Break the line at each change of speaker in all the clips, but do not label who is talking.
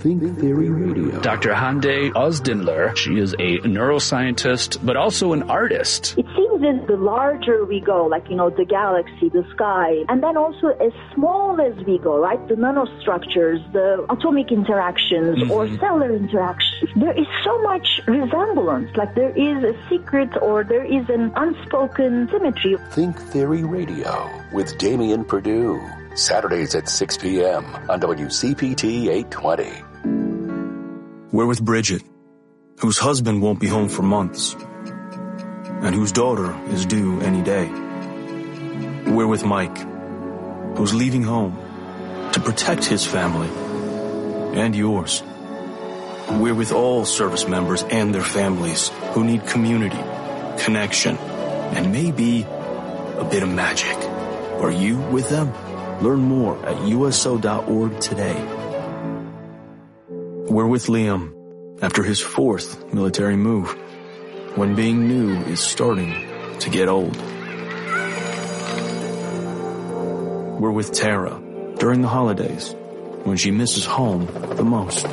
Think Theory Radio.
Dr. Hande Ozdinler, she is a neuroscientist, but also an artist.
It seems that the larger we go, like, the galaxy, the sky, and then also as small as we go, right? The nanostructures, the atomic interactions or cellular interactions, there is so much resemblance, like there is a secret or there is an unspoken symmetry.
Think Theory Radio with Damian Perdue. Saturdays at 6 p.m. on WCPT 820.
We're with Bridget, whose husband won't be home for months, and whose daughter is due any day. We're with Mike, who's leaving home to protect his family and yours. We're with all service members and their families who need community, connection, and maybe a bit of magic. Are you with them? Learn more at USO.org today. We're with Liam after his 4th military move, when being new is starting to get old. We're with Tara during the holidays, when she misses home the most.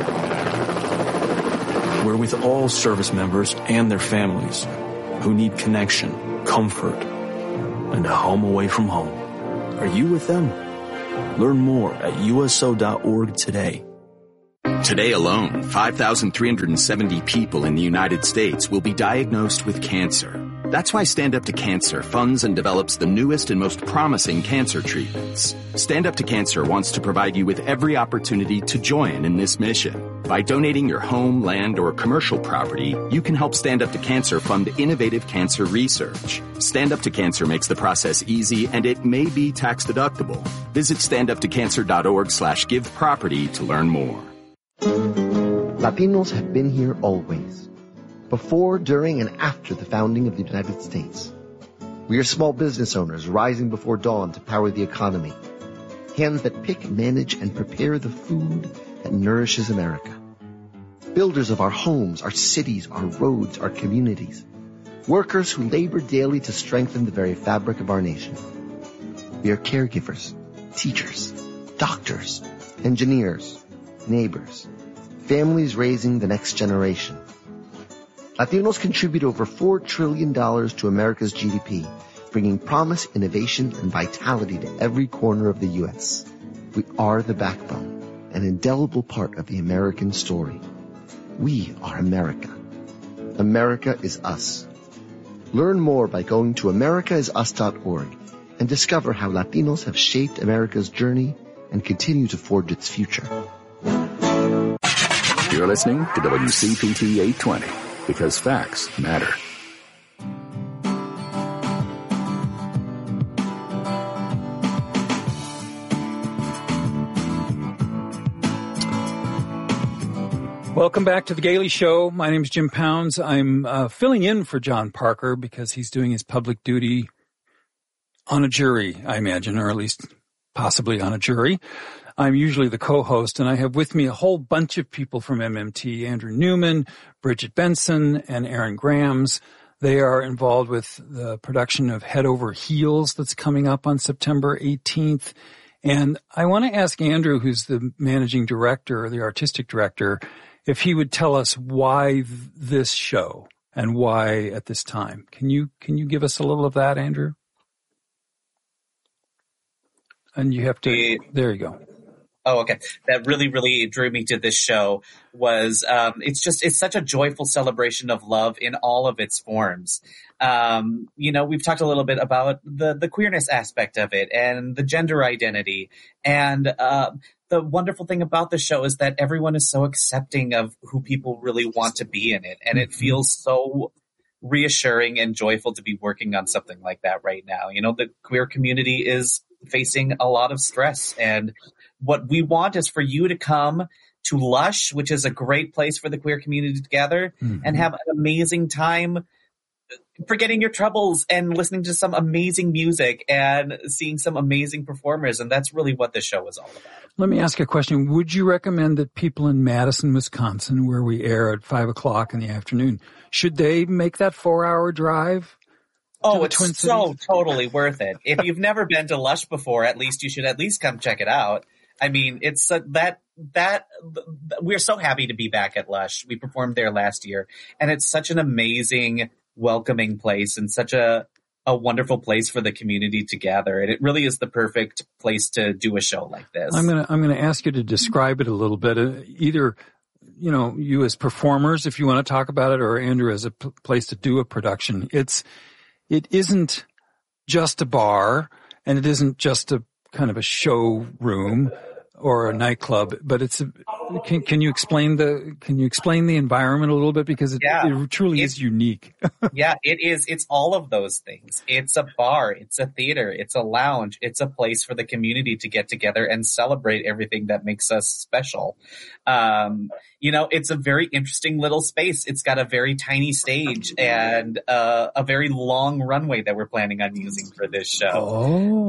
We're with all service members and their families who need connection, comfort, and a home away from home. Are you with them? Learn more at USO.org today.
Today alone, 5,370 people in the United States will be diagnosed with cancer. That's why Stand Up to Cancer funds and develops the newest and most promising cancer treatments. Stand Up to Cancer wants to provide you with every opportunity to join in this mission. By donating your home, land, or commercial property, you can help Stand Up to Cancer fund innovative cancer research. Stand Up to Cancer makes the process easy, and it may be tax deductible. Visit standuptocancer.org/giveproperty to learn more.
Latinos have been here always. Before, during, and after the founding of the United States. We are small business owners rising before dawn to power the economy. Hands that pick, manage, and prepare the food that nourishes America. Builders of our homes, our cities, our roads, our communities. Workers who labor daily to strengthen the very fabric of our nation. We are caregivers, teachers, doctors, engineers, neighbors, families raising the next generation. Latinos contribute over $4 trillion to America's GDP, bringing promise, innovation, and vitality to every corner of the U.S. We are the backbone, an indelible part of the American story. We are America. America is us. Learn more by going to americaisus.org and discover how Latinos have shaped America's journey and continue to forge its future.
You're listening to WCPT 820. Because facts matter.
Welcome back to The Gailey Show. My name is Jim Pounds. I'm filling in for John Parker because he's doing his public duty on a jury, I imagine, or at least possibly on a jury. I'm usually the co-host, and I have with me a whole bunch of people from MMT, Andrew Newman, Bridget Benson, and Aaron Grams. They are involved with the production of Head Over Heels that's coming up on September 18th. And I want to ask Andrew, who's the managing director, or the artistic director, if he would tell us why this show and why at this time. Can you give us a little of that, Andrew? And you have to, there you go.
Oh, okay. That really drew me to this show was, it's such a joyful celebration of love in all of its forms. We've talked a little bit about the queerness aspect of it and the gender identity. And, the wonderful thing about the show is that everyone is so accepting of who people really want to be in it. And it feels so reassuring and joyful to be working on something like that right now. The queer community is facing a lot of stress, and what we want is for you to come to Lush, which is a great place for the queer community to gather and have an amazing time forgetting your troubles and listening to some amazing music and seeing some amazing performers. And that's really what this show is all about.
Let me ask a question. Would you recommend that people in Madison, Wisconsin, where we air at 5:00 in the afternoon, should they make that 4-hour drive?
Oh, it's so totally worth it. If you've never been to Lush before, at least you should at least come check it out. I mean, it's that we're so happy to be back at Lush. We performed there last year, and it's such an amazing, welcoming place and such a wonderful place for the community to gather. And it really is the perfect place to do a show like this.
I'm gonna ask you to describe it a little bit. Either, you as performers, if you want to talk about it, or Andrew as a place to do a production. It isn't just a bar, and it isn't just a kind of a showroom or a nightclub, but can you explain the environment a little bit? Because it truly is unique.
Yeah, it is. It's all of those things. It's a bar. It's a theater. It's a lounge. It's a place for the community to get together and celebrate everything that makes us special. It's a very interesting little space. It's got a very tiny stage and a very long runway that we're planning on using for this show.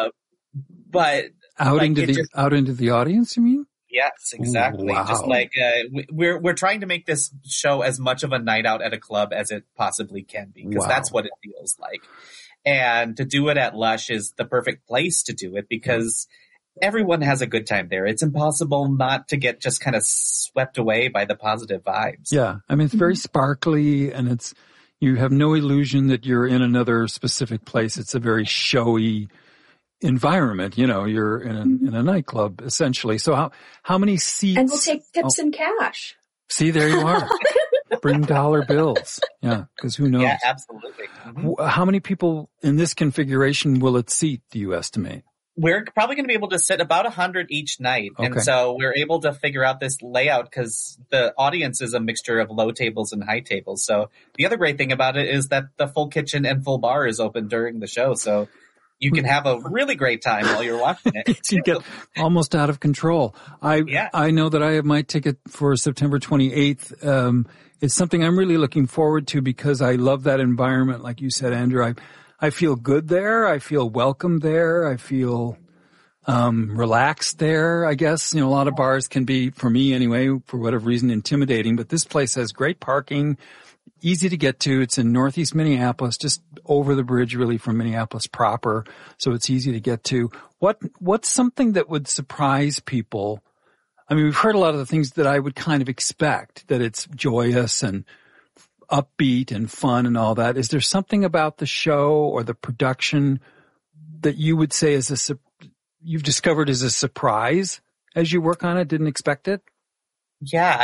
But
out into the audience, you mean?
Yes, exactly.
Wow.
Just like we're trying to make this show as much of a night out at a club as it possibly can be, because that's what it feels like. And to do it at Lush is the perfect place to do it, because everyone has a good time there. It's impossible not to get just kind of swept away by the positive vibes.
Yeah, I mean, it's very sparkly, and you have no illusion that you're in another specific place. It's a very showy environment. You're in a nightclub essentially. So how many seats?
And we'll take tips and cash.
See, there you are. Bring dollar bills. Yeah, because who knows?
Yeah, absolutely. Mm-hmm.
How many people in this configuration will it seat, do you estimate?
We're probably going to be able to sit about 100 each night. Okay. And so we're able to figure out this layout because the audience is a mixture of low tables and high tables. So the other great thing about it is that the full kitchen and full bar is open during the show. So you can have a really great time while you're watching it.
You get almost out of control. I know that I have my ticket for September 28th. It's something I'm really looking forward to because I love that environment. Like you said, Andrew, I feel good there. I feel welcome there. I feel relaxed there, I guess. A lot of bars can be, for me anyway, for whatever reason, intimidating. But this place has great parking, easy to get to. It's in Northeast Minneapolis, just over the bridge really from Minneapolis proper. So it's easy to get to. What's something that would surprise people? I mean, we've heard a lot of the things that I would kind of expect, that it's joyous and upbeat and fun and all that. Is there something about the show or the production that you would say you've discovered as a surprise as you work on it? Didn't expect it?
Yeah,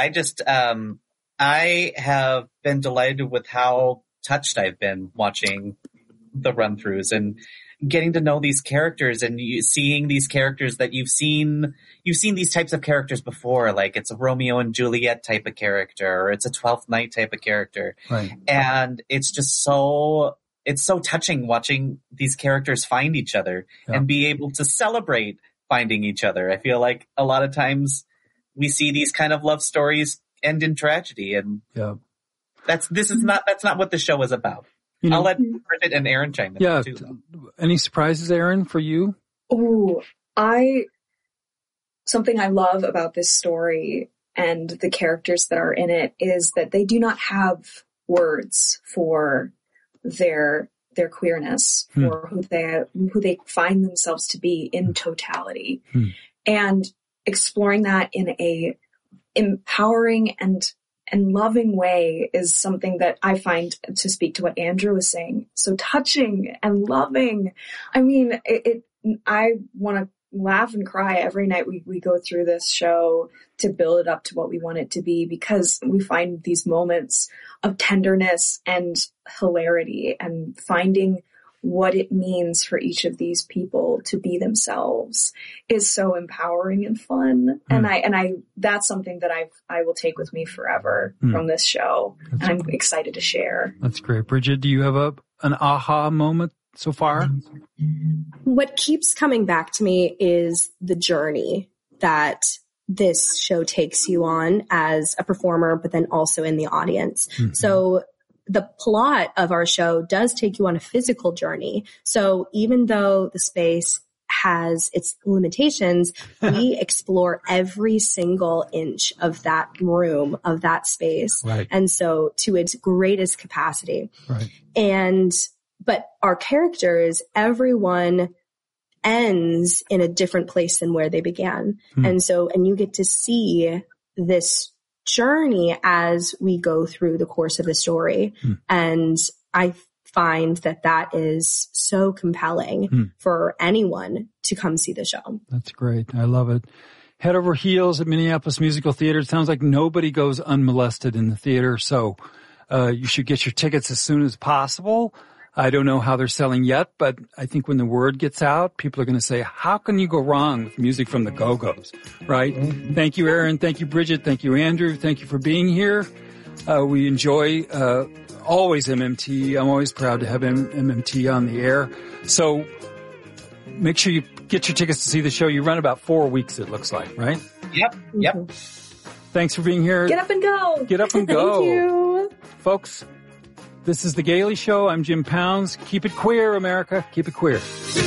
I have been delighted with how touched I've been watching the run-throughs and getting to know these characters and seeing these characters that you've seen these types of characters before, like it's a Romeo and Juliet type of character, or it's a 12th Night type of character.
Right.
And it's just it's so touching watching these characters find each other and be able to celebrate finding each other. I feel like a lot of we see these kind of love stories end in tragedy, and that's not what the show is about. I'll let Bridget and Aaron chime in too.
Any surprises, Aaron, for you?
Oh, something I love about this story and the characters that are in it is that they do not have words for their queerness or who they find themselves to be in totality. And exploring that in a empowering and loving way is something that I find, to speak to what Andrew was saying, so touching and loving. I mean, I want to laugh and cry every night we go through this show to build it up to what we want it to be, because we find these moments of tenderness and hilarity and finding what it means for each of these people to be themselves is so empowering and fun. And I that's something that I will take with me forever from this show. And I'm excited to share.
That's great. Bridget, do you have an aha moment so far?
What keeps coming back to me is the journey that this show takes you on as a performer, but then also in the audience. So the plot of our show does take you on a physical journey. So even though the space has its limitations, we explore every single inch of that room, of that space.
Right.
And so to its greatest capacity.
Right.
But our characters, everyone ends in a different place than where they began. And you get to see this journey as we go through the course of the story. And I find that is so compelling for anyone to come see the show.
That's great. I love it. Head over heels at Minneapolis Musical Theater. It sounds like nobody goes unmolested in the theater, so you should get your tickets as soon as possible. I don't know how they're selling yet, but I think when the word gets out, people are going to say, how can you go wrong with music from the Go-Go's, right? Thank you, Aaron. Thank you, Bridget. Thank you, Andrew. Thank you for being here. We enjoy always MMT. I'm always proud to have MMT on the air. So make sure you get your tickets to see the show. You run about 4 weeks, it looks like, right?
Yep.
Thanks for being here.
Get up and go.
Get up and go.
Thank you.
Folks, this is The Gaily Show. I'm Jim Pounds. Keep it queer, America. Keep it queer.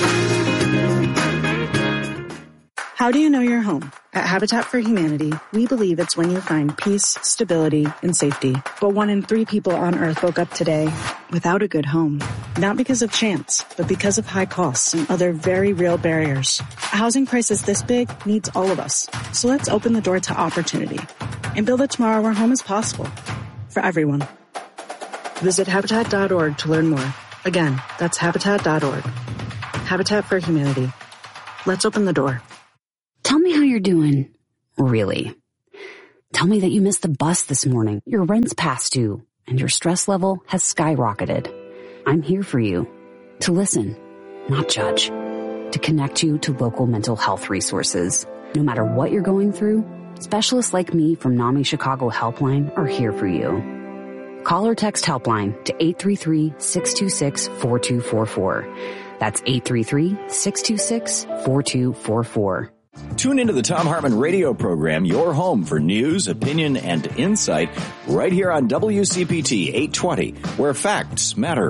How do you know you're home? At Habitat for Humanity, we believe it's when you find peace, stability, and safety. But 1 in 3 people on Earth woke up today without a good home. Not because of chance, but because of high costs and other very real barriers. A housing crisis this big needs all of us. So let's open the door to opportunity and build a tomorrow where home is possible for everyone. Visit Habitat.org to learn more. Again, that's Habitat.org. Habitat for Humanity. Let's open the door.
Tell me how you're doing. Really. Tell me that you missed the bus this morning, your rent's past due, and your stress level has skyrocketed. I'm here for you. To listen, not judge. To connect you to local mental health resources. No matter what you're going through, specialists like me from NAMI Chicago Helpline are here for you. Call or text Helpline to 833-626-4244. That's 833-626-4244.
Tune into the Thom Hartmann radio program, your home for news, opinion, and insight, right here on WCPT 820, where facts matter.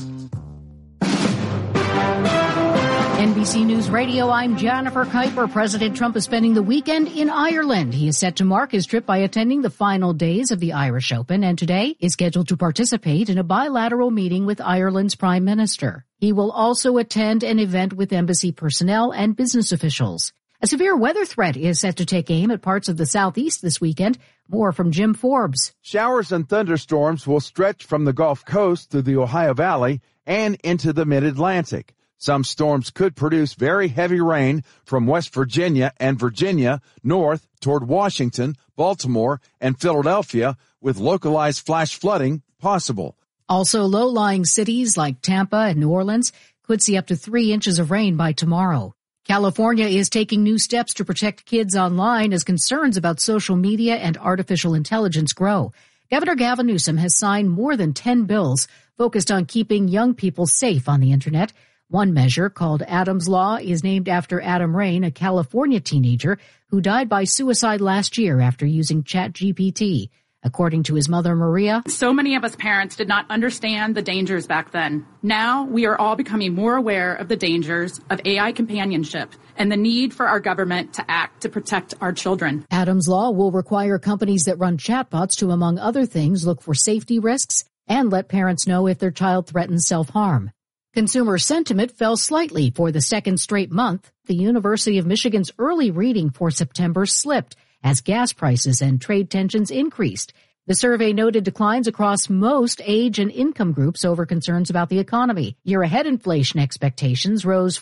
NBC News Radio, I'm Jennifer Kuiper. President Trump is spending the weekend in Ireland. He is set to mark his trip by attending the final days of the Irish Open, and today is scheduled to participate in a bilateral meeting with Ireland's Prime Minister. He will also attend an event with embassy personnel and business officials. A severe weather threat is set to take aim at parts of the southeast this weekend. More from Jim Forbes.
Showers and thunderstorms will stretch from the Gulf Coast to the Ohio Valley and into the mid-Atlantic. Some storms could produce very heavy rain from West Virginia and Virginia north toward Washington, Baltimore, and Philadelphia, with localized flash flooding possible.
Also, low-lying cities like Tampa and New Orleans could see up to 3 inches of rain by tomorrow. California is taking new steps to protect kids online as concerns about social media and artificial intelligence grow. Governor Gavin Newsom has signed more than 10 bills focused on keeping young people safe on the Internet. One measure, called Adam's Law, is named after Adam Rain, a California teenager who died by suicide last year after using ChatGPT. According to his mother, Maria,
so many of us parents did not understand the dangers back then. Now we are all becoming more aware of the dangers of AI companionship and the need for our government to act to protect our children.
Adam's Law will require companies that run chatbots to, among other things, look for safety risks and let parents know if their child threatens self-harm. Consumer sentiment fell slightly for the second straight month. The University of Michigan's early reading for September slipped as gas prices and trade tensions increased. The survey noted declines across most age and income groups over concerns about the economy. Year-ahead inflation expectations rose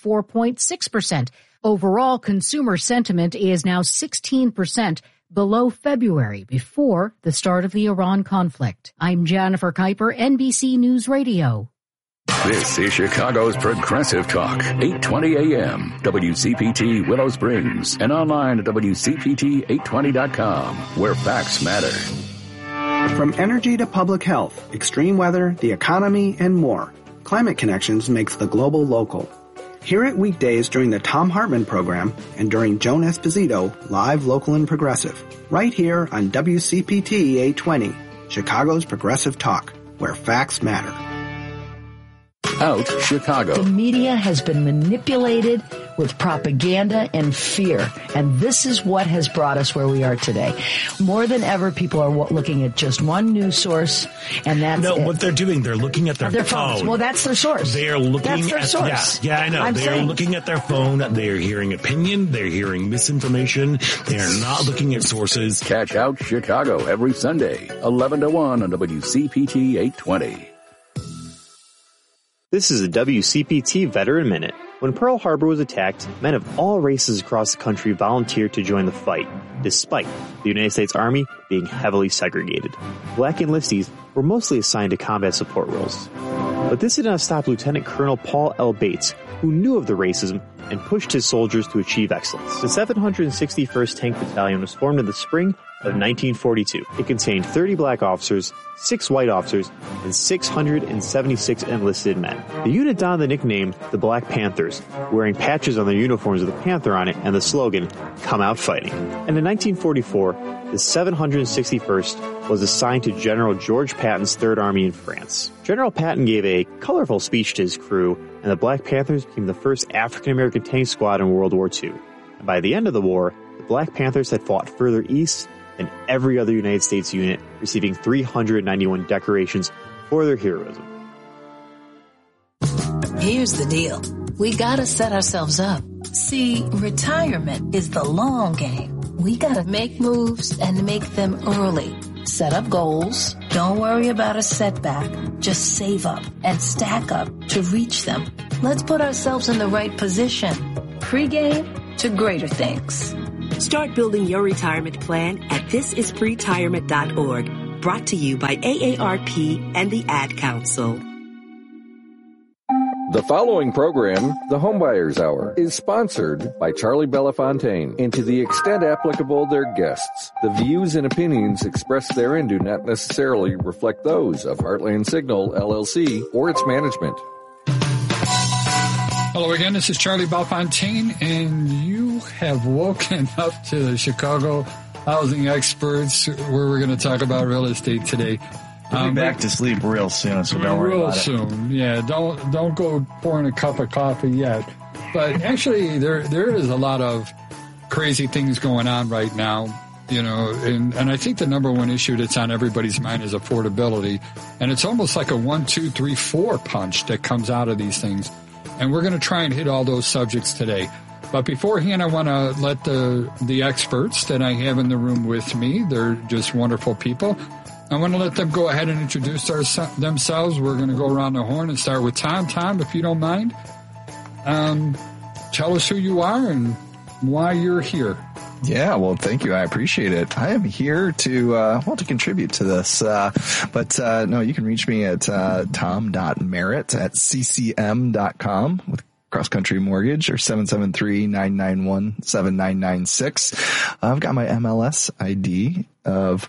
4.6%. Overall, consumer sentiment is now 16% below February, before the start of the Iran conflict. I'm Jennifer Kuiper, NBC News Radio.
This is Chicago's Progressive Talk, 820 AM, WCPT Willow Springs, and online at WCPT820.com, where facts matter.
From energy to public health, extreme weather, the economy, and more, Climate Connections makes the global local. Hear it weekdays during the Thom Hartmann program and during Joan Esposito, live, local, and progressive, right here on WCPT 820, Chicago's Progressive Talk, where facts matter.
Out Chicago.
The media has been manipulated with propaganda and fear, and this is what has brought us where we are today. More than ever, people are looking at just one news source, and that's it.
What they're doing, they're looking at their
phones. Well, that's their source.
They are looking
that's their source.
Yeah, I know. They're looking at their phone. They're hearing opinion. They're hearing misinformation. They're not looking at sources.
Catch Out Chicago every Sunday, 11 to 1 on WCPT 820.
This is a WCPT Veteran Minute. When Pearl Harbor was attacked, men of all races across the country volunteered to join the fight, despite the United States Army being heavily segregated. Black enlistees were mostly assigned to combat support roles. But this did not stop Lieutenant Colonel Paul L. Bates, who knew of the racism and pushed his soldiers to achieve excellence. The 761st Tank Battalion was formed in the spring of 1942. It contained 30 black officers, 6 white officers, and 676 enlisted men. The unit donned the nickname the Black Panthers, wearing patches on their uniforms with a panther on it and the slogan, "Come Out Fighting." And in 1944, the 761st was assigned to General George Patton's Third Army in France. General Patton gave a colorful speech to his crew, and the Black Panthers became the first African-American tank squad in World War II. And by the end of the war, the Black Panthers had fought further east than every other United States unit, receiving 391 decorations for their heroism.
Here's the deal. We gotta set ourselves up. See, retirement is the long game. We gotta make moves and make them early. Set up goals. Don't worry about a setback. Just save up and stack up to reach them. Let's put ourselves in the right position. Pre-game to greater things.
Start building your retirement plan at thisispretirement.org. Brought to you by AARP and the Ad Council.
The following program, The Homebuyers Hour, is sponsored by Charlie Belafontaine, and to the extent applicable, their guests. The views and opinions expressed therein do not necessarily reflect those of Heartland Signal, LLC, or its management.
Hello again, this is Charlie Belafontaine, and you have woken up to the Chicago housing experts, where we're going to talk about real estate today.
We'll be back to sleep real soon, so don't worry about it.
Real soon, yeah. Don't go pouring a cup of coffee yet. But actually, there is a lot of crazy things going on right now, you know, and I think the number one issue that's on everybody's mind is affordability. And it's almost like a 1, 2, 3, 4 punch that comes out of these things. And we're going to try and hit all those subjects today. But beforehand, I want to let the experts that I have in the room with me, they're just wonderful people, I want to let them go ahead and introduce themselves. We're going to go around the horn and start with Tom. Tom, if you don't mind, tell us who you are and why you're here.
Yeah, well, thank you. I appreciate it. I am here to contribute to this. No, you can reach me at tom.merritt@ccm.com with Cross Country Mortgage, or 773-991-7996. I've got my MLS ID of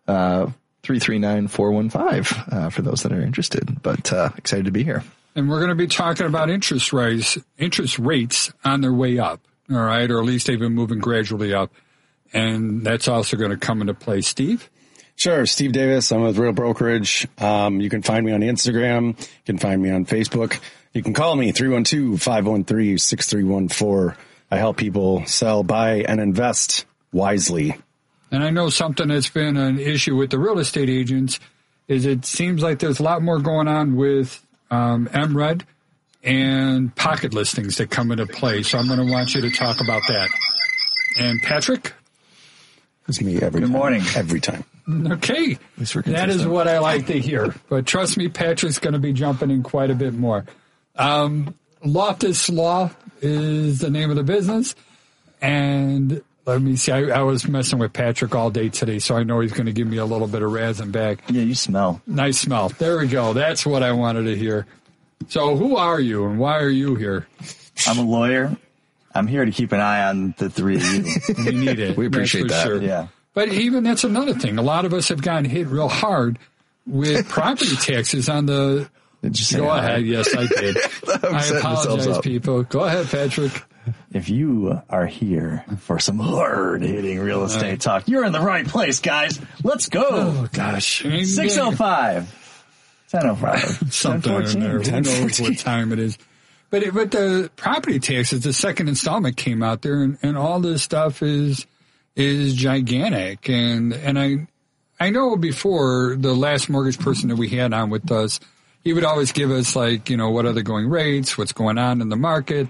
339415 for those that are interested, but excited to be here.
And we're going to be talking about interest rates on their way up, all right, or at least they've been moving gradually up. And that's also going to come into play. Steve?
Sure. Steve Davis. I'm with Real Brokerage. You can find me on Instagram. You can find me on Facebook. You can call me 312-513-6314. I help people sell, buy, and invest wisely.
And I know something that's been an issue with the real estate agents is it seems like there's a lot more going on with MRED and pocket listings that come into play. So I'm going to want you to talk about that. And Patrick?
It's me every time.
Good morning.
Every time.
Okay. That is what I like to hear. But trust me, Patrick's going to be jumping in quite a bit more. Loftus Law is the name of the business. And let me see. I was messing with Patrick all day today, so I know he's going to give me a little bit of razzing back.
Yeah, you smell.
Nice smell. There we go. That's what I wanted to hear. So who are you and why are you here?
I'm a lawyer. I'm here to keep an eye on the three of you.
We need it.
We appreciate that.
Sure.
Yeah.
But even that's another thing. A lot of us have gotten hit real hard with property taxes on the...
Did you say
Go ahead. Yes, I did. I apologize, people. Go ahead, Patrick.
If you are here for some hard-hitting real estate talk, you're in the right place, guys. Let's go.
Oh, gosh.
605. 10:05.
Something in there. Who knows what time it is? But the property taxes, the second installment came out there, and all this stuff is gigantic. And I know before the last mortgage person that we had on with us, he would always give us like, what are the going rates, what's going on in the market,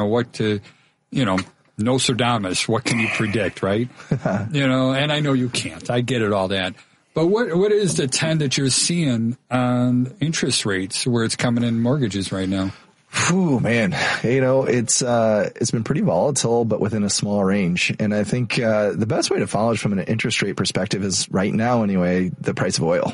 Nostradamus, what can you predict, right? And I know you can't. I get it, all that. But what is the trend that you're seeing on interest rates where it's coming in mortgages right now?
Ooh, man, it's been pretty volatile, but within a small range. And I think the best way to follow it from an interest rate perspective is right now, anyway, the price of oil.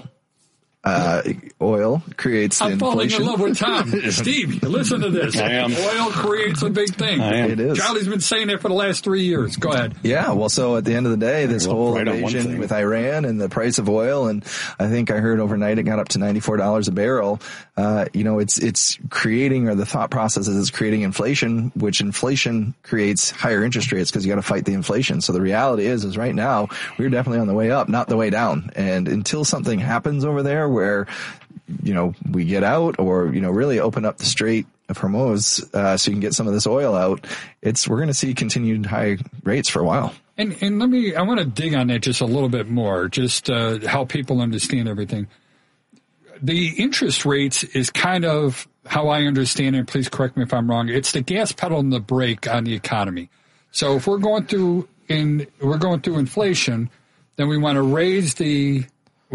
Oil creates the inflation.
I'm falling in love with Tom. Steve, listen to this.
I am.
Oil creates a big thing.
I am.
It is.
Charlie's been saying it for the last 3 years. Go ahead.
Yeah, well, so at the end of the day, this whole invasion with Iran and the price of oil, and I think I heard overnight it got up to $94 a barrel. It's creating, or the thought process is creating inflation, which inflation creates higher interest rates because you got to fight the inflation. So the reality is right now we're definitely on the way up, not the way down. And until something happens over there where, we get out or, really open up the Strait of Hormuz, so you can get some of this oil out, we're going to see continued high rates for a while.
And I want to dig on that just a little bit more, just to help people understand everything. The interest rates is kind of how I understand it. Please correct me if I'm wrong. It's the gas pedal and the brake on the economy. So if we're going through inflation, then we want to raise the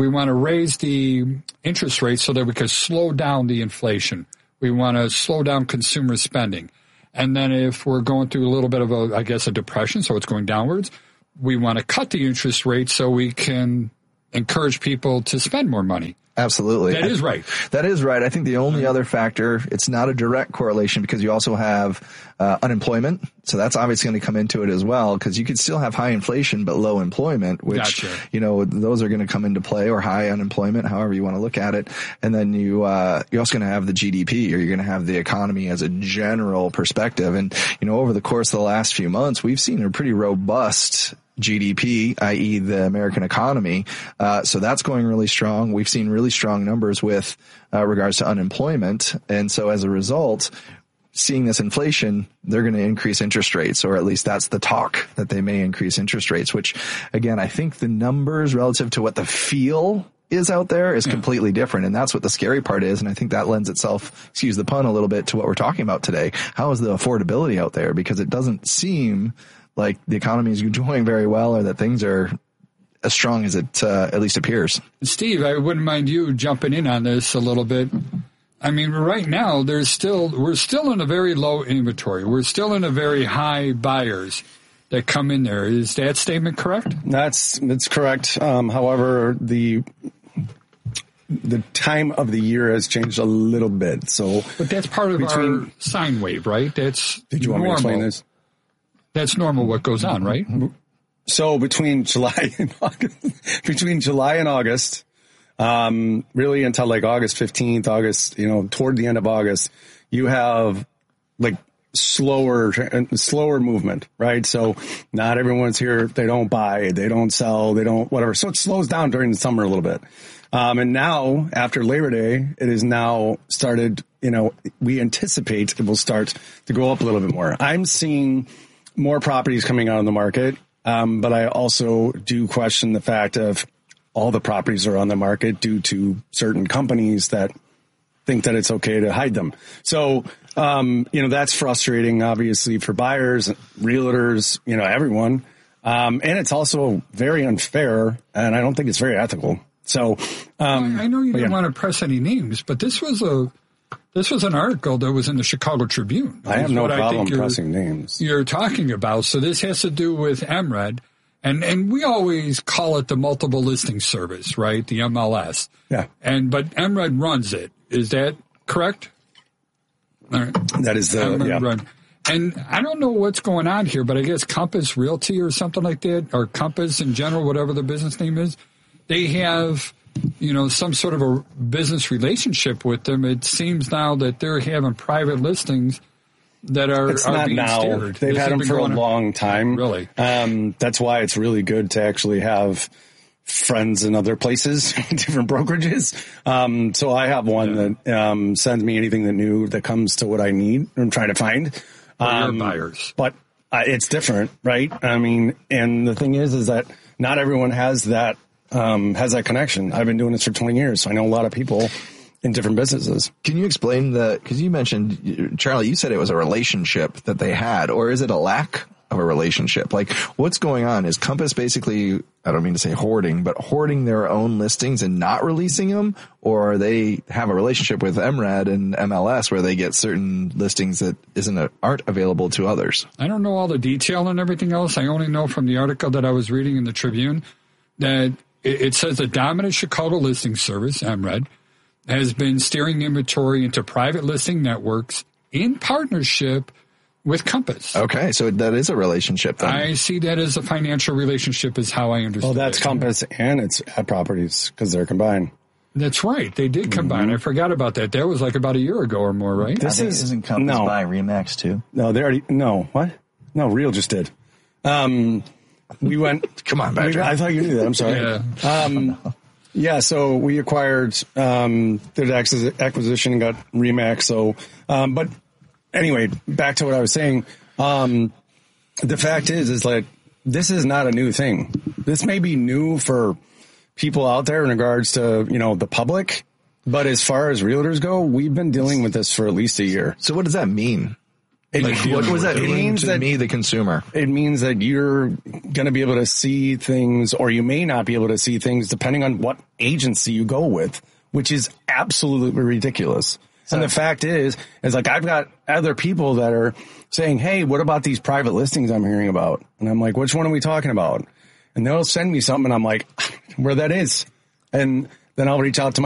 interest rate so that we can slow down the inflation. We want to slow down consumer spending. And then if we're going through a little bit of a depression, so it's going downwards, we want to cut the interest rate so we can encourage people to spend more money.
Absolutely.
That is right.
That is right. I think the only other factor, it's not a direct correlation because you also have unemployment. So that's obviously going to come into it as well, because you could still have high inflation but low employment, which, those are going to come into play, or high unemployment, however you want to look at it. And then you're also going to have the GDP, or you're going to have the economy as a general perspective. And, over the course of the last few months, we've seen a pretty robust GDP, i.e. the American economy. So that's going really strong. We've seen really strong numbers with regards to unemployment. And so as a result, seeing this inflation, they're going to increase interest rates, or at least that's the talk, that they may increase interest rates, which again, I think the numbers relative to what the feel is out there is completely different. And that's what the scary part is. And I think that lends itself, excuse the pun, a little bit to what we're talking about today. How is the affordability out there? Because it doesn't seem like the economy is doing very well, or that things are as strong as it at least appears.
Steve, I wouldn't mind you jumping in on this a little bit. I mean, right now we're still in a very low inventory. We're still in a very high buyers that come in there. Is that statement correct?
That's correct. However, the time of the year has changed a little bit.
But that's part of our sine wave, right? That's
Did you want me to explain this?
That's normal what goes on, right?
So between July and August, really until like August 15th, toward the end of August, you have like slower movement, right? So not everyone's here. They don't buy, they don't sell, they don't whatever. So it slows down during the summer a little bit. And now after Labor Day, it is now started, we anticipate it will start to go up a little bit more. I'm seeing more properties coming out on the market. But I also do question the fact of all the properties are on the market due to certain companies that think that it's okay to hide them. So, that's frustrating, obviously, for buyers, realtors, everyone. And it's also very unfair, and I don't think it's very ethical. So,
I know you didn't want to press any names, but this was an article that was in the Chicago Tribune.
I have no problem pressing names.
You're talking about. So this has to do with MRED, and we always call it the multiple listing service, right? The MLS.
Yeah.
But MRED runs it. Is that correct? All right.
That is the
run. And I don't know what's going on here, but I guess Compass Realty or something like that, or Compass in general, whatever the business name is, they have some sort of a business relationship with them. It seems now that they're having private listings that are
not
being
now.
steered.
They've had them for a long time.
Really?
That's why it's really good to actually have friends in other places, different brokerages. So I have one that sends me anything that comes to what I need. I'm trying to find.
Your buyers.
But it's different, right? I mean, and the thing is that not everyone has that connection. I've been doing this for 20 years, so I know a lot of people in different businesses.
Can you explain because you mentioned, Charlie, you said it was a relationship that they had, or is it a lack of a relationship? Like, what's going on? Is Compass basically, I don't mean to say hoarding, but hoarding their own listings and not releasing them? Or they have a relationship with MRED and MLS where they get certain listings that aren't available to others?
I don't know all the detail and everything else. I only know from the article that I was reading in the Tribune that it says the dominant Chicago listing service, MRED, has been steering inventory into private listing networks in partnership with Compass.
Okay, so that is a relationship then.
I see that as a financial relationship is how I understand it.
Well, that's Compass and it's Ad Properties because they're combined.
That's right. They did combine. I forgot about that. That was like about a year ago or more, right?
Isn't Compass buying RE/MAX too?
No, they already, no, what? No, Real just did. We went,
come on, Patrick.
I thought you knew that. I'm sorry. Yeah. So we acquired, did acquisition and got RE/MAX. So, but anyway, back to what I was saying. The fact is like, this is not a new thing. This may be new for people out there in regards to, the public, but as far as realtors go, we've been dealing with this for at least a year.
So what does that mean? What does that mean to me, the consumer?
It means that you're going to be able to see things, or you may not be able to see things depending on what agency you go with, which is absolutely ridiculous. And the fact is like, I've got other people that are saying, hey, what about these private listings I'm hearing about? And I'm like, which one are we talking about? And they'll send me something and I'm like, where that is. And then I'll reach out to